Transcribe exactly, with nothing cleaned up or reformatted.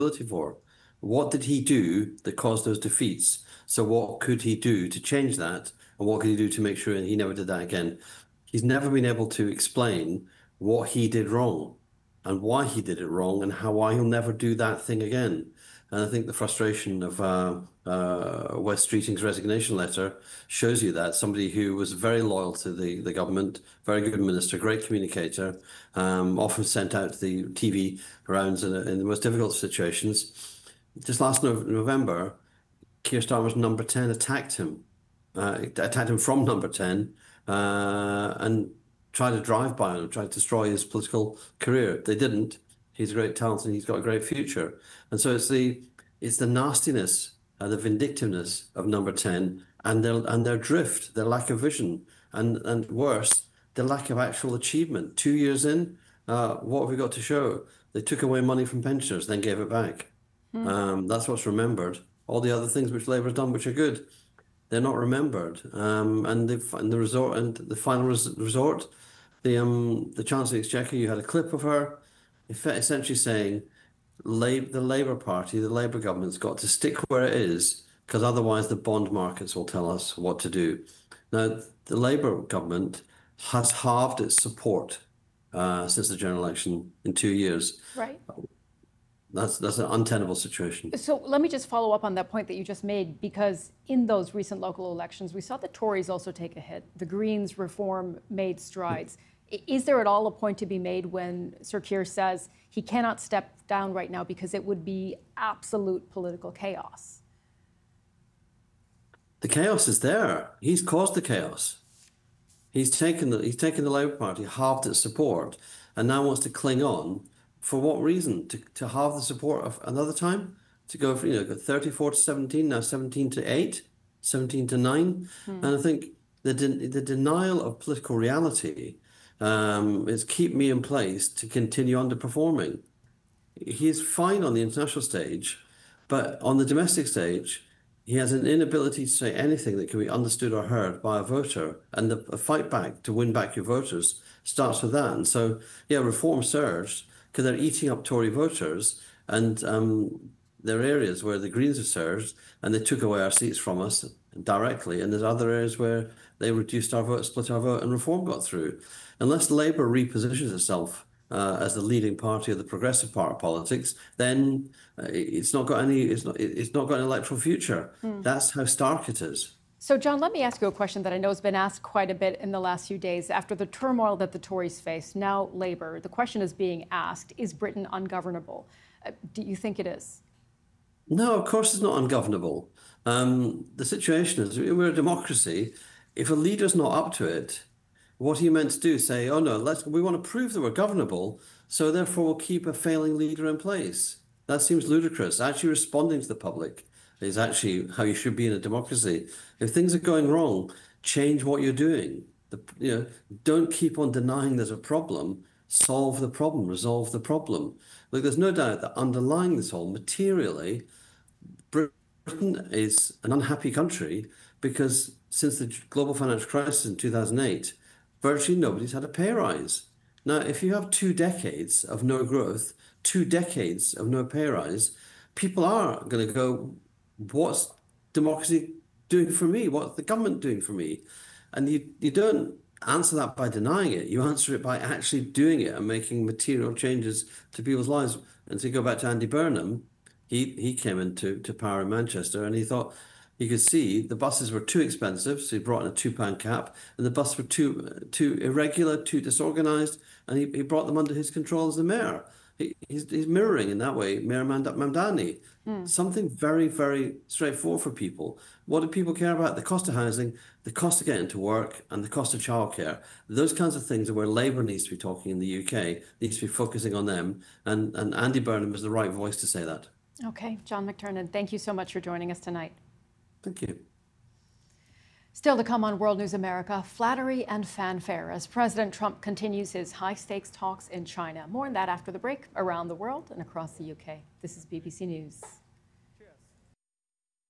for? What did he do that caused those defeats? So what could he do to change that? And what could he do to make sure he never did that again? He's never been able to explain what he did wrong and why he did it wrong and how why he'll never do that thing again. And I think the frustration of uh, uh, Wes Streeting's resignation letter shows you that somebody who was very loyal to the, the government, very good minister, great communicator, um, often sent out to the T V rounds in, in the most difficult situations. Just last no November, Keir Starmer's number ten attacked him, uh, attacked him from number ten, uh, and tried to drive by him, tried to destroy his political career. They didn't. He's a great talent and he's got a great future. And so it's the it's the nastiness, uh, the vindictiveness of number ten and their and their drift, their lack of vision, and and worse, the lack of actual achievement. Two years in, uh, what have we got to show? They took away money from pensioners, then gave it back. Mm. Um, that's what's remembered. All the other things which Labour's done, which are good, they're not remembered. Um, and the and the resort and the final res resort, the um the Chancellor of the Exchequer, you had a clip of her, essentially saying, Lab the Labour Party, the Labour government's got to stick where it is, because otherwise the bond markets will tell us what to do. Now, the Labour government has halved its support uh, since the general election in two years. Right. That's that's an untenable situation. So let me just follow up on that point that you just made, because in those recent local elections, we saw the Tories also take a hit. The Greens reform made strides. Is there at all a point to be made when Sir Keir says he cannot step down right now because it would be absolute political chaos? The chaos is there. He's caused the chaos. He's taken the he's taken the Labour Party, halved its support, and now wants to cling on. For what reason? To to halve the support of another time? To go from, you know, thirty-four to seventeen, now seventeen to eight, seventeen to nine. Hmm. And I think the de the denial of political reality um, is keep me in place to continue underperforming. He is fine on the international stage, but on the domestic stage, he has an inability to say anything that can be understood or heard by a voter. And the, the fight back to win back your voters starts with that. And so, yeah, reform surged because they're eating up Tory voters, and um, there are areas where the Greens have surged and they took away our seats from us directly, and there's other areas where they reduced our vote, split our vote, and reform got through. Unless Labour repositions itself uh, as the leading party of the progressive part of politics, then uh, it's not got any. It's not. It's not got an electoral future. Mm. That's how stark it is. So, John, let me ask you a question that I know has been asked quite a bit in the last few days. After the turmoil that the Tories face, now Labour, the question is being asked, is Britain ungovernable? Uh, do you think it is? No, of course it's not ungovernable. Um, the situation is, we're a democracy. If a leader's not up to it, what are you meant to do? Say, oh no, let's, we want to prove that we're governable, so therefore we'll keep a failing leader in place. That seems ludicrous. Actually responding to the public is actually how you should be in a democracy. If things are going wrong, change what you're doing. The, you know, don't keep on denying there's a problem. Solve the problem, resolve the problem. Look, there's no doubt that underlying this whole, materially, Britain is an unhappy country because since the global financial crisis in two thousand eight, virtually nobody's had a pay rise. Now, if you have two decades of no growth, two decades of no pay rise, people are going to go, what's democracy doing for me? What's the government doing for me? And you, you don't answer that by denying it. You answer it by actually doing it and making material changes to people's lives. And to go back to Andy Burnham, he, he came into to power in Manchester and he thought he could see the buses were too expensive, so he brought in a two pound cap, and the buses were too too irregular, too disorganised, and he, he brought them under his control as the mayor. He, he's, he's mirroring in that way Mayor Mamdani. Mamdani. Mm. Something very, very straightforward for people. What do people care about? The cost of housing, the cost of getting to work, and the cost of childcare. Those kinds of things are where Labour needs to be talking in the U K, needs to be focusing on them, and, and Andy Burnham is the right voice to say that. Okay, John McTernan, thank you so much for joining us tonight. Thank you. Still to come on World News America, flattery and fanfare as President Trump continues his high-stakes talks in China. More on that after the break, around the world and across the U K. This is B B C News.